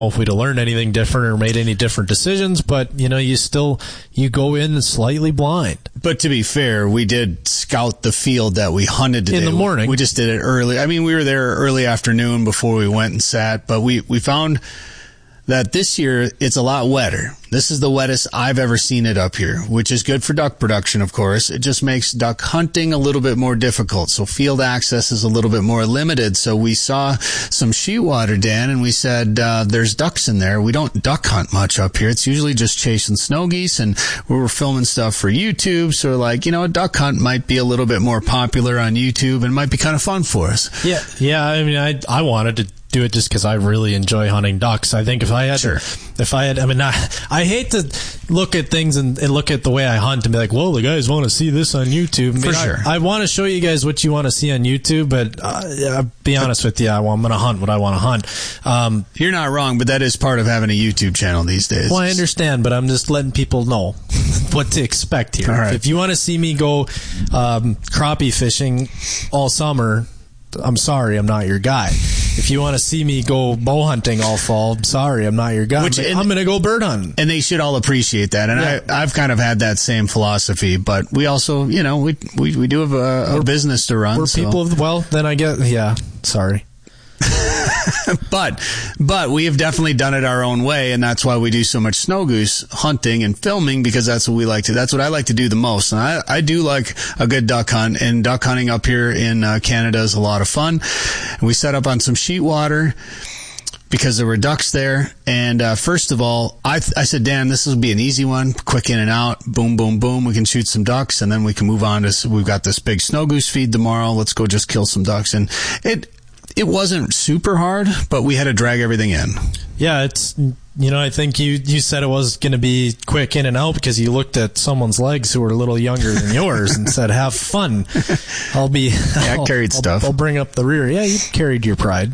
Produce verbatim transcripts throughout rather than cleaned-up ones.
if we'd have learned anything different or made any different decisions, but you know, you still, you go in slightly blind. But to be fair, we did scout the field that we hunted today. In the morning. We just did it early. I mean, we were there early afternoon before we went and sat, but we, we found that this year it's a lot wetter. This is the wettest I've ever seen it up here, which is good for duck production, of course. It just makes duck hunting a little bit more difficult. So field access is a little bit more limited. So we saw some sheetwater, Dan, and we said, uh, there's ducks in there. We don't duck hunt much up here. It's usually just chasing snow geese, and we were filming stuff for YouTube. So like, you know, a duck hunt might be a little bit more popular on YouTube and might be kind of fun for us. Yeah. Yeah. I mean, I, I wanted to do it just because I really enjoy hunting ducks. I think if I had, sure. if I had, I mean, I, I hate to look at things and, and look at the way I hunt and be like, well, the guys want to see this on YouTube. I mean, For sure. I, I want to show you guys what you want to see on YouTube, but uh, I'll be honest with you, I, well, I'm going to hunt what I want to hunt. Um, You're not wrong, but that is part of having a YouTube channel these days. well, I understand, but I'm just letting people know what to expect here. All right. If you want to see me go um, crappie fishing all summer, I'm sorry, I'm not your guy. If you want to see me go bow hunting all fall, I'm sorry, I'm not your guy. Which, I'm, I'm going to go bird hunting. And they should all appreciate that. And Yeah. I, I've kind of had that same philosophy, but we also, you know, we we, we do have a, a business to run. We're so. people of, well, then I get, yeah, sorry. but but we have definitely done it our own way, and that's why we do so much snow goose hunting and filming, because that's what we like to. That's what I like to do the most. And I, I do like a good duck hunt, and duck hunting up here in uh, Canada is a lot of fun. And we set up on some sheet water because there were ducks there. And uh, first of all, I th- I said, Dan, this will be an easy one, quick in and out, boom, boom, boom. We can shoot some ducks, and then we can move on to. We've got this big snow goose feed tomorrow. Let's go just kill some ducks. And it. It wasn't super hard, but we had to drag everything in. Yeah, it's, you know, I think you, you said it was going to be quick in and out because you looked at someone's legs who were a little younger than yours and said, have fun. I'll be... Yeah, I'll, I carried I'll, stuff. I'll bring up the rear. Yeah, you carried your pride.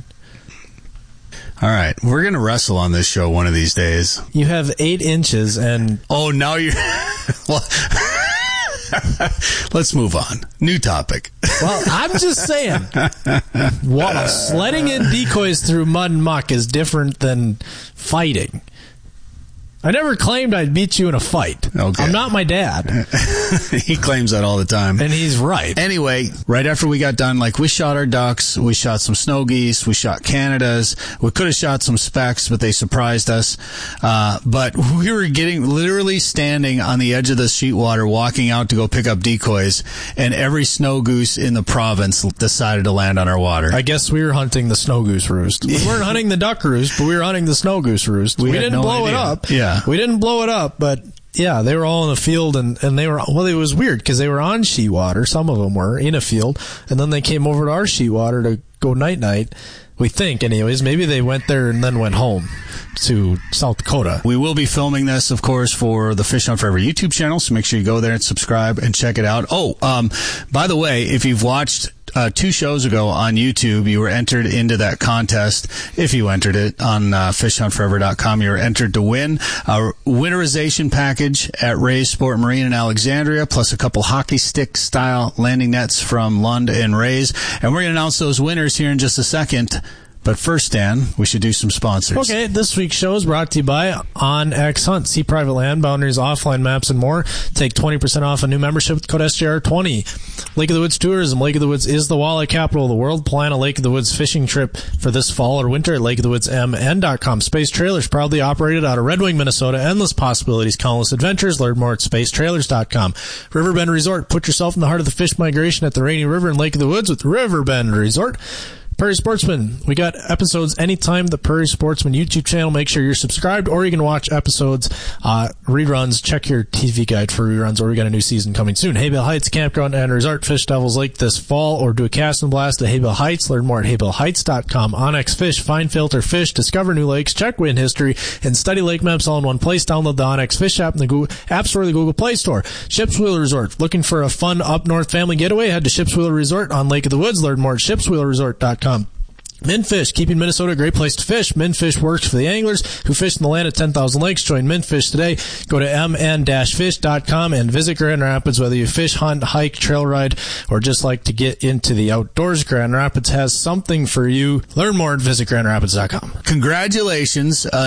All right. We're going to wrestle on this show one of these days. You have eight inches and... Oh, now you're... well... Let's move on. New topic. Well, I'm just saying, what, sledding in decoys through mud and muck is different than fighting. I never claimed I'd beat you in a fight. Okay. I'm not my dad. He claims that all the time. And he's right. Anyway, right after we got done, like, we shot our ducks, we shot some snow geese, we shot Canadas, we could have shot some specks, but they surprised us. Uh, but we were getting, literally standing on the edge of the sheet water, walking out to go pick up decoys, and every snow goose in the province decided to land on our water. I guess we were hunting the snow goose roost. We weren't hunting the duck roost, but we were hunting the snow goose roost. We, We we had didn't no blow idea. it up. Yeah. We didn't blow it up, but yeah, they were all in the field, and, and they were, well, it was weird because they were on sheet water. Some of them were in a field, and then they came over to our sheet water to go night night. We think, anyways. Maybe they went there and then went home to South Dakota. We will be filming this, of course, for the Fish Hunt Forever YouTube channel, so make sure you go there and subscribe and check it out. Oh, um, by the way, if you've watched uh, two shows ago on YouTube, you were entered into that contest. If you entered it on uh, fish hunt forever dot com, you were entered to win a winterization package at Ray's Sport Marine in Alexandria, plus a couple hockey stick style landing nets from Lund and Ray's. And we're going to announce those winners here in just a second. But first, Dan, we should do some sponsors. Okay, this week's show is brought to you by OnX Hunt. See private land, boundaries, offline maps, and more. Take twenty percent off a new membership with code S J R twenty. Lake of the Woods Tourism. Lake of the Woods is the walleye capital of the world. Plan a Lake of the Woods fishing trip for this fall or winter at lake of the woods m n dot com. Space Trailers, proudly operated out of Red Wing, Minnesota. Endless possibilities, countless adventures. Learn more at space trailers dot com. Riverbend Resort. Put yourself in the heart of the fish migration at the Rainy River and Lake of the Woods with Riverbend Resort. Prairie Sportsman, we got episodes anytime, the Prairie Sportsman YouTube channel. Make sure you're subscribed, or you can watch episodes, uh, reruns. Check your T V guide for reruns, or we got a new season coming soon. Haybale Heights Campground and Resort, Fish Devils Lake this fall, or do a cast and blast at Haybale Heights. Learn more at haybale heights dot com. OnX Fish, find, filter fish, discover new lakes, check wind history, and study lake maps all in one place. Download the OnX Fish app in the Google App Store or the Google Play Store. Ships Wheeler Resort, looking for a fun up north family getaway? Head to Ships Wheeler Resort on Lake of the Woods. Learn more at ships wheeler resort dot com. Minfish, keeping Minnesota a great place to fish. Minfish works for the anglers who fish in the land of ten thousand lakes. Join Minfish today. Go to m n dash fish dot com and visit Grand Rapids. Whether you fish, hunt, hike, trail ride, or just like to get into the outdoors, Grand Rapids has something for you. Learn more at visit grand rapids dot com. Congratulations. Uh,